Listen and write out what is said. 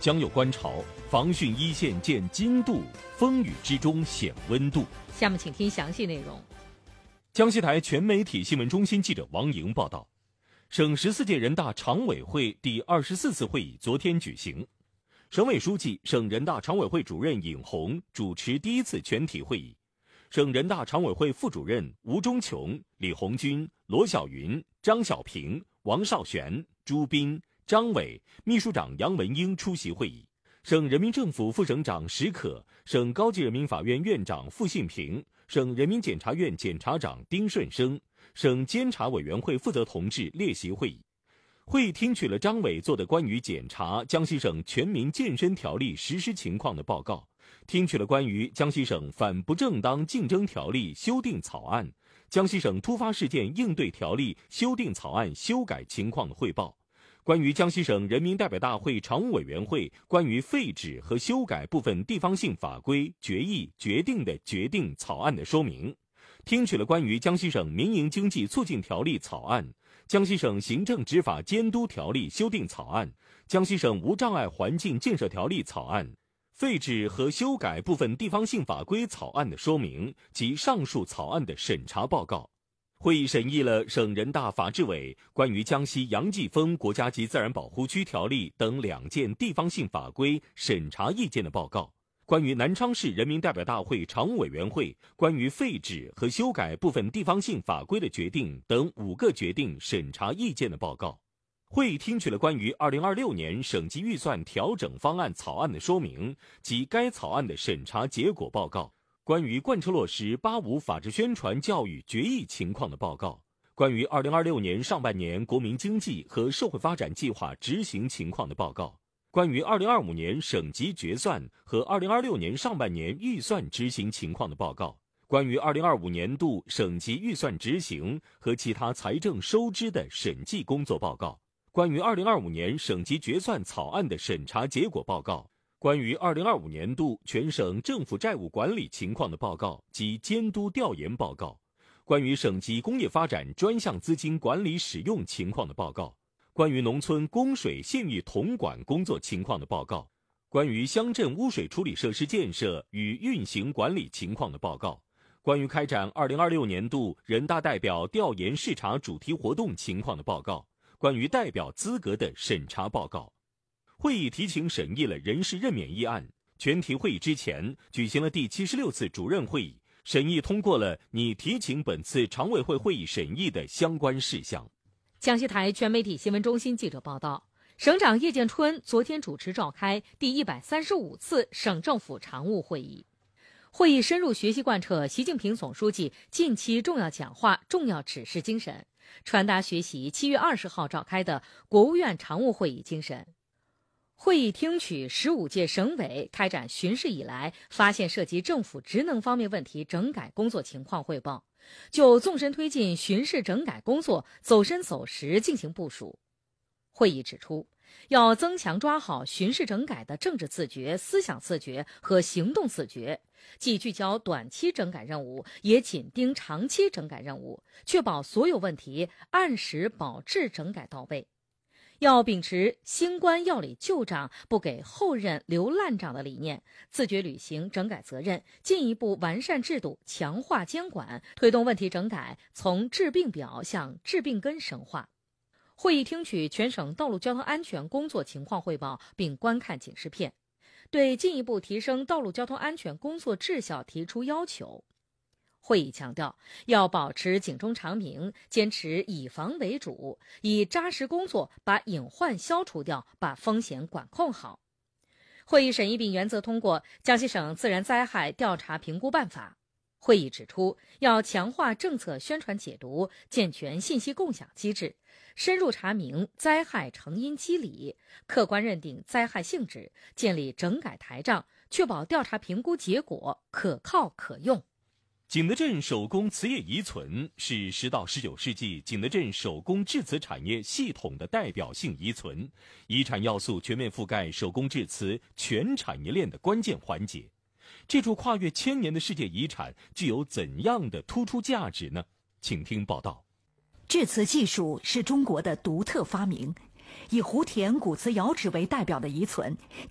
将有观潮，防汛一线见精度，风雨之中显温度。 下面请听详细内容。 江西台全媒体新闻中心记者王莹报道，省14届人大常委会第24次会议昨天举行，省委书记、省人大常委会主任尹红主持第一次全体会议，省人大常委会副主任吴忠琼、李红军、罗小云、张小平、王少璇、朱斌、张伟、秘书长杨文英出席会议。省人民政府副省长石可、省高级人民法院院长傅信平、省人民检察院检察长丁顺生、省监察委员会负责同志列席会议。会议听取了张伟做的关于检查江西省全民健身条例实施情况的报告，听取了关于江西省反不正当竞争条例修订草案、江西省突发事件应对条例修订草案修改情况的汇报，关于江西省人民代表大会常务委员会关于废止和修改部分地方性法规决议决定的决定草案的说明，听取了关于江西省民营经济促进条例草案、江西省行政执法监督条例修订草案、江西省无障碍环境建设条例草案、废止和修改部分地方性法规草案的说明及上述草案的审查报告。会议审议了省人大法制委关于江西杨继峰国家级自然保护区条例等2件地方性法规审查意见的报告，关于南昌市人民代表大会常务委员会关于废止和修改部分地方性法规的决定等5个决定审查意见的报告。会议听取了关于2026年省级预算调整方案草案的说明及该草案的审查结果报告，关于贯彻落实“85”法治宣传教育决议情况的报告，关于2026年上半年国民经济和社会发展计划执行情况的报告，关于2025年省级决算和2026年上半年预算执行情况的报告，关于2025年度省级预算执行和其他财政收支的审计工作报告，关于2025年省级决算草案的审查结果报告，关于2025年度全省政府债务管理情况的报告及监督调研报告，关于省级工业发展专项资金管理使用情况的报告，关于农村供水县域统管工作情况的报告，关于乡镇污水处理设施建设与运行管理情况的报告，关于开展2026年度人大代表调研视察主题活动情况的报告，关于代表资格的审查报告。会议提请审议了人事任免议案。全体会议之前举行了第76次主任会议，审议通过了拟提请本次常委会会议审议的相关事项。 江西台全媒体新闻中心记者报道，省长叶建春昨天主持召开第135次省政府常务会议。会议深入学习贯彻习近平总书记近期重要讲话、重要指示精神，传达学习7月20号召开的国务院常务会议精神。会议听取15届省委开展巡视以来发现涉及政府职能方面问题整改工作情况汇报，就纵深推进巡视整改工作走深走实进行部署。会议指出，要增强抓好巡视整改的政治自觉、思想自觉和行动自觉，既聚焦短期整改任务，也紧盯长期整改任务，确保所有问题按时保质整改到位。要秉持新官要理旧账，不给后任留烂账的理念，自觉履行整改责任，进一步完善制度，强化监管，推动问题整改从治病表向治病根深化。会议听取全省道路交通安全工作情况汇报，并观看警示片，对进一步提升道路交通安全工作质效提出要求。会议强调，要保持警钟长鸣，坚持以防为主，以扎实工作把隐患消除掉，把风险管控好。会议审议并原则通过《江西省自然灾害调查评估办法》。会议指出，要强化政策宣传解读，健全信息共享机制，深入查明灾害成因机理，客观认定灾害性质，建立整改台账，确保调查评估结果可靠可用。 景德镇手工瓷业遗存是10到19世纪景德镇手工制瓷产业系统的代表性遗存，遗产要素全面覆盖手工制瓷全产业链的关键环节。这处跨越1000年的世界遗产具有怎样的突出价值呢？请听报道。 制瓷技术是中国的独特发明，以湖田古瓷窑址为代表的遗存